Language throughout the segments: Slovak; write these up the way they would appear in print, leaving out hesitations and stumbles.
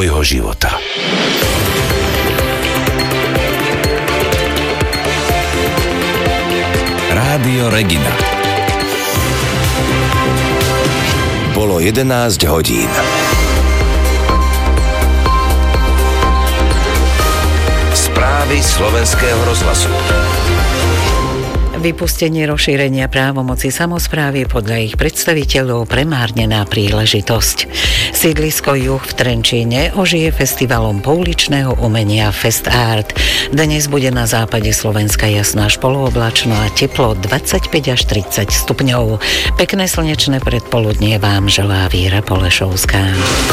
môjho života. Rádio Regina. Bolo 11 hodín. Správy Slovenského rozhlasu. Vypustenie rozšírenia právomoci samosprávy podľa ich predstaviteľov premárnená príležitosť. Sídlisko Juh v Trenčíne ožije festivalom pouličného umenia Fest Art. Dnes bude na západe Slovenska jasno až polooblačno a teplo 25 až 30 stupňov. Pekné slnečné predpoludnie vám želá Víra Polešovská.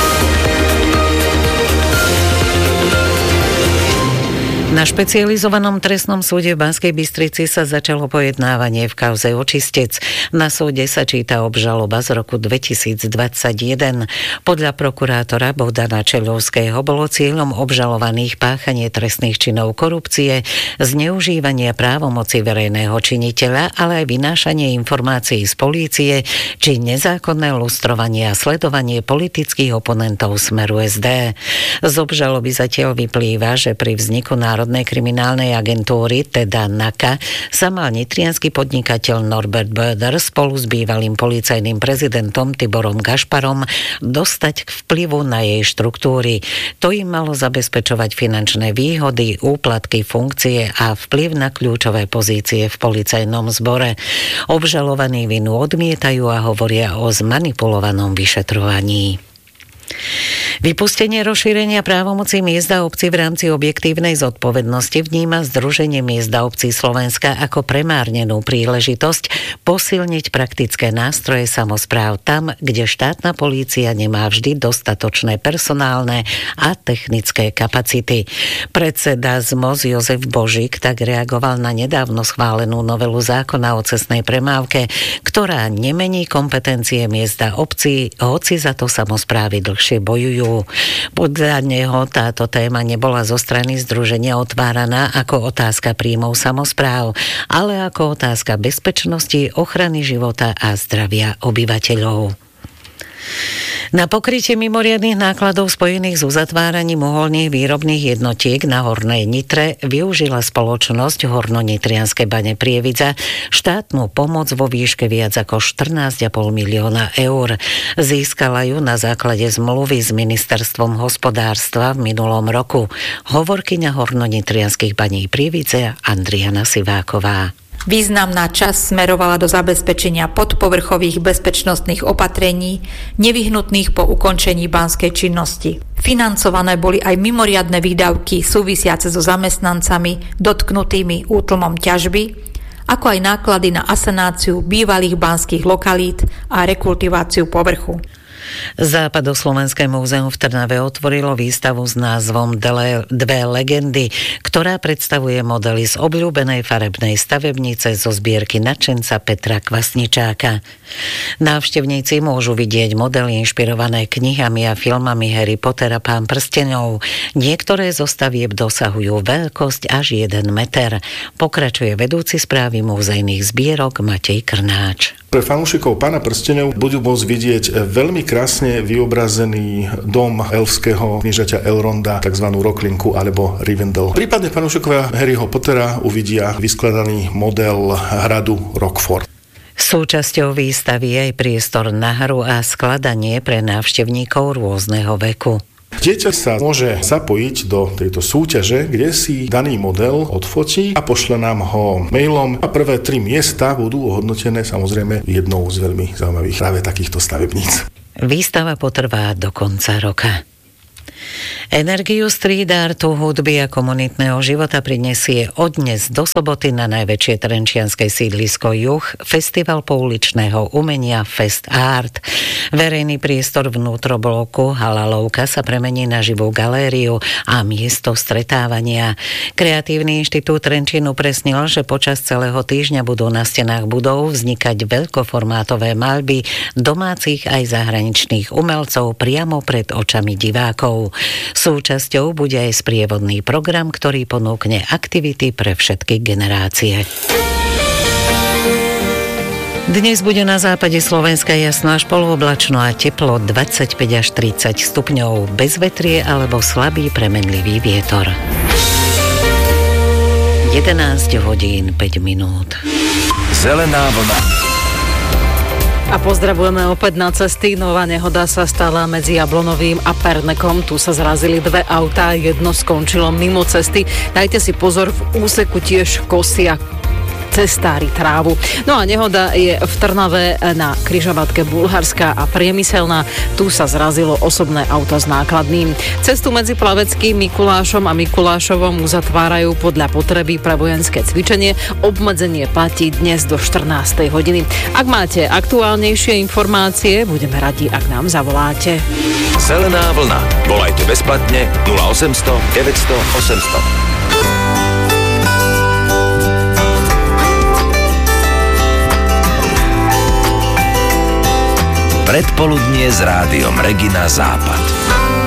Na špecializovanom trestnom súde v Banskej Bystrici sa začalo pojednávanie v kauze Očistec. Na súde sa číta obžaloba z roku 2021. Podľa prokurátora Bohdana Čeľovského bolo cieľom obžalovaných páchanie trestných činov korupcie, zneužívanie právomoci verejného činiteľa, ale aj vynášanie informácií z polície či nezákonné lustrovanie a sledovanie politických oponentov Smeru SD. Z obžaloby zatiaľ vyplýva, že pri vzniku Národnej kriminálnej agentúry, teda NAKA, sa mal nitriansky podnikateľ Norbert Böder spolu s bývalým policajným prezidentom Tiborom Gašparom dostať k vplyvu na jej štruktúry. To im malo zabezpečovať finančné výhody, úplatky, funkcie a vplyv na kľúčové pozície v policajnom zbore. Obžalovaní vinu odmietajú a hovoria o zmanipulovanom vyšetrovaní. Vypustenie rozšírenia právomocí miest a obcí v rámci objektívnej zodpovednosti vníma Združenie miest a obcí Slovenska ako premárnenú príležitosť posilniť praktické nástroje samospráv tam, kde štátna polícia nemá vždy dostatočné personálne a technické kapacity. Predseda ZMOS Jozef Božík tak reagoval na nedávno schválenú novelu zákona o cestnej premávke, ktorá nemení kompetencie miest a obcí, hoci za to samosprávy dlhšie bojujú. Podľa neho táto téma nebola zo strany združenia otváraná ako otázka príjmov samospráv, ale ako otázka bezpečnosti, ochrany života a zdravia obyvateľov. Na pokrytie mimoriadnych nákladov spojených s uzatváraním uholných výrobných jednotiek na Hornej Nitre využila spoločnosť Horno-Nitrianske bane Prievidza štátnu pomoc vo výške viac ako 14,5 milióna eur. Získala ju na základe zmluvy s Ministerstvom hospodárstva v minulom roku. Hovorkyňa Horno-Nitrianskych baní Prievidze Andriana Siváková. Významná časť smerovala do zabezpečenia podpovrchových bezpečnostných opatrení, nevyhnutných po ukončení banskej činnosti. Financované boli aj mimoriadne výdavky súvisiace so zamestnancami dotknutými útlmom ťažby, ako aj náklady na asanáciu bývalých banských lokalít a rekultiváciu povrchu. Západoslovenské múzeum v Trnave otvorilo výstavu s názvom Dve legendy, ktorá predstavuje modely z obľúbenej farebnej stavebnice zo zbierky nadšenca Petra Kvasničáka. Návštevníci môžu vidieť modely inšpirované knihami a filmami Harry Potter a Pán prstenov. Niektoré zo stavieb dosahujú veľkosť až 1 meter. Pokračuje vedúci správy múzejných zbierok Matej Krnáč. Pre fanúšikov Pána prstenov budú môcť vidieť veľmi krásne vyobrazený dom elfského kniežaťa Elronda, tzv. Rocklinku alebo Rivendell. Prípadne fanúšikovia Harryho Pottera uvidia vyskladaný model hradu Rockford. Súčasťou výstavy je aj priestor na hru a skladanie pre návštevníkov rôzneho veku. Dieťa sa môže zapojiť do tejto súťaže, kde si daný model odfotí a pošle nám ho mailom a prvé 3 miesta budú ohodnotené samozrejme jednou z veľmi zaujímavých práve takýchto stavebníc. Výstava potrvá do konca roka. Energiu street artu, hudby a komunitného života prinesie od dnes do soboty na najväčšie trenčianske sídlisko Juh festival pouličného umenia Fest Art. Verejný priestor vnútrobloku Halalovka sa premení na živú galériu a miesto stretávania. Kreatívny inštitút Trenčín upresnil, že počas celého týždňa budú na stenách budov vznikať veľkoformátové maľby domácich aj zahraničných umelcov priamo pred očami divákov. Súčasťou bude aj sprievodný program, ktorý ponúkne aktivity pre všetky generácie. Dnes bude na západe Slovenska jasno až polooblačno a teplo 25 až 30 stupňov, bez vetrie alebo slabý premenlivý vietor. 11 hodín 5 minút. Zelená vlna. A pozdravujeme opäť na cesty. Nová nehoda sa stala medzi Jablonovým a Pernekom. Tu sa zrazili dve autá, jedno skončilo mimo cesty. Dajte si pozor, v úseku tiež kosia cestári trávu. No a nehoda je v Trnave na križovatke Bulharská a Priemyselná. Tu sa zrazilo osobné auto s nákladným. Cestu medzi Plaveckým, Mikulášom a Mikulášovom uzatvárajú podľa potreby pre vojenské cvičenie. Obmedzenie platí dnes do 14. hodiny. Ak máte aktuálnejšie informácie, budeme radi, ak nám zavoláte. Zelená vlna. Volajte bezplatne 0800 900 800. Predpoludnie s rádiom Regina Západ.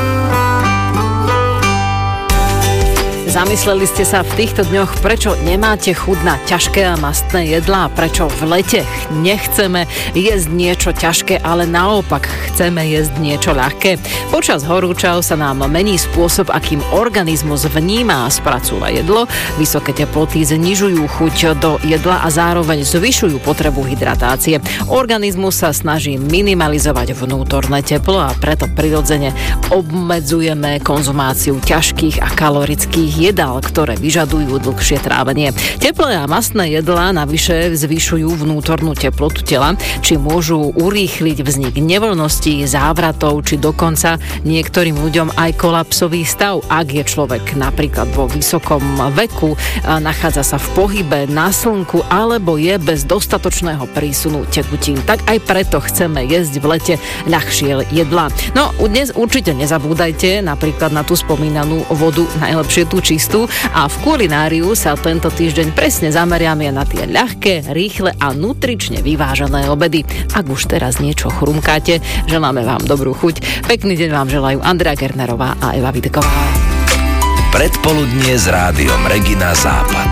Zamysleli ste sa v týchto dňoch, prečo nemáte chuť na ťažké a mastné jedlá, prečo v lete nechceme jesť niečo ťažké, ale naopak chceme jesť niečo ľahké. Počas horúčav sa nám mení spôsob, akým organizmus vníma a spracúva jedlo. Vysoké teploty znižujú chuť do jedla a zároveň zvyšujú potrebu hydratácie. Organizmus sa snaží minimalizovať vnútorné teplo a preto prirodzene obmedzujeme konzumáciu ťažkých a kalorických jedál, ktoré vyžadujú dlhšie trávenie. Teplé a mastné jedlá navyše zvyšujú vnútornú teplotu tela, či môžu urýchliť vznik nevoľností, závratov, či dokonca niektorým ľuďom aj kolapsový stav, ak je človek napríklad vo vysokom veku, nachádza sa v pohybe, na slnku alebo je bez dostatočného prísunu tekutín. Tak aj preto chceme jesť v lete ľahšie jedlá. No, dnes určite nezabúdajte napríklad na tú spomínanú vodu, najlepšie tú čistú, a v kulináriu sa tento týždeň presne zameriame na tie ľahké, rýchle a nutrične vyvážené obedy. Ak už teraz niečo chrumkáte, želáme vám dobrú chuť. Pekný deň vám želajú Andrea Gernerová a Eva Videková. Predpoludnie s rádiom Regina Západ.